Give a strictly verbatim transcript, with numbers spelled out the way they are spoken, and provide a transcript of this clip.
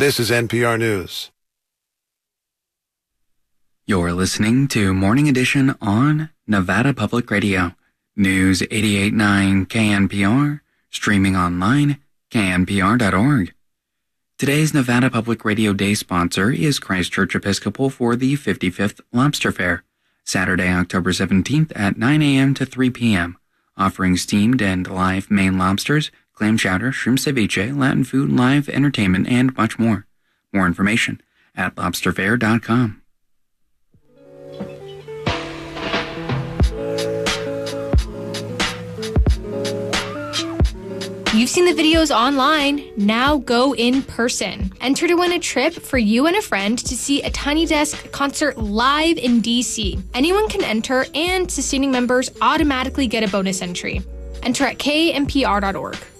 This is N P R News. You're listening to Morning Edition on Nevada Public Radio. News eighty-eight point nine K N P R, streaming online, K N P R dot org. Today's Nevada Public Radio Day sponsor is Christchurch Episcopal for the fifty-fifth Lobster Fair, Saturday, October seventeenth at nine a.m. to three p.m., offering steamed and live Maine lobsters, clam chowder, shrimp ceviche, Latin food, live entertainment, and much more. More information at lobster fair dot com. You've seen the videos online, now go in person. Enter to win a trip for you and a friend to see a Tiny Desk concert live in D C. Anyone can enter, and sustaining members automatically get a bonus entry. Enter at K N P R dot org.